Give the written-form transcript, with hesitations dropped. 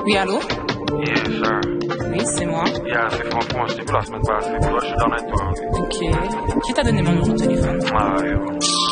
Oui, allô? Yes, sir. Oui, c'est moi. Yeah, c'est franchement, je t'ai vu la semaine passée. Toi, je suis dans les toits. Ok. Qui t'a donné mon numéro de téléphone? Mario.